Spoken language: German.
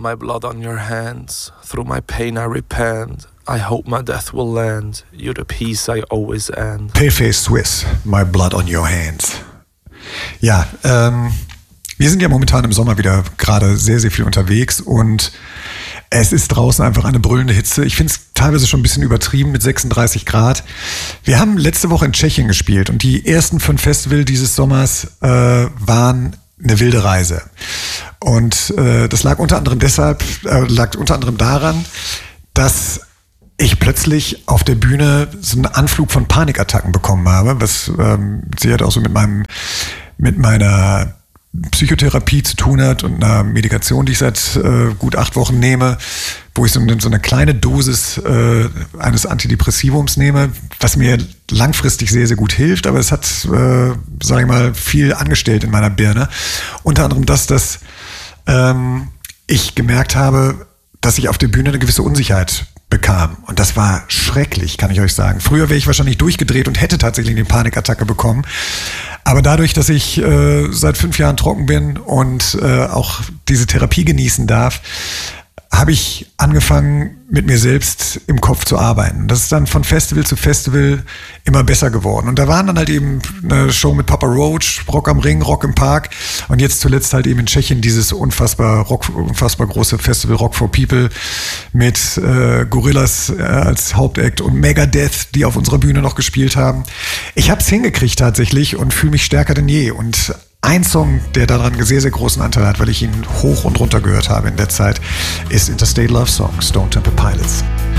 my blood on your hands. Through my pain I repent. I hope my death will land. You're the peace I always end. Paleface Swiss, my blood on your hands. Ja, wir sind ja momentan im Sommer wieder gerade sehr, sehr viel unterwegs und es ist draußen einfach eine brüllende Hitze. Ich finde es teilweise schon ein bisschen übertrieben mit 36 Grad. Wir haben letzte Woche in Tschechien gespielt und die ersten 5 Festivals dieses Sommers waren eine wilde Reise. Und das lag unter anderem daran, dass ich plötzlich auf der Bühne so einen Anflug von Panikattacken bekommen habe, was sicher auch so mit meiner Psychotherapie zu tun hat und einer Medikation, die ich seit gut 8 Wochen nehme, wo ich so eine kleine Dosis eines Antidepressivums nehme, was mir langfristig sehr, sehr gut hilft, aber es hat, sage ich mal, viel angestellt in meiner Birne. Unter anderem dass ich gemerkt habe, dass ich auf der Bühne eine gewisse Unsicherheit bekam. Und das war schrecklich, kann ich euch sagen. Früher wäre ich wahrscheinlich durchgedreht und hätte tatsächlich eine Panikattacke bekommen. Aber dadurch, dass ich seit 5 Jahren trocken bin und auch diese Therapie genießen darf, habe ich angefangen, mit mir selbst im Kopf zu arbeiten. Das ist dann von Festival zu Festival immer besser geworden. Und da waren dann halt eben eine Show mit Papa Roach, Rock am Ring, Rock im Park und jetzt zuletzt halt eben in Tschechien dieses unfassbar große Festival Rock for People mit Gorillaz als Hauptact und Megadeth, die auf unserer Bühne noch gespielt haben. Ich habe es hingekriegt tatsächlich und fühle mich stärker denn je. Und ein Song, der daran einen sehr, sehr großen Anteil hat, weil ich ihn hoch und runter gehört habe in der Zeit, ist Interstate Love Song, Stone Temple Pilots.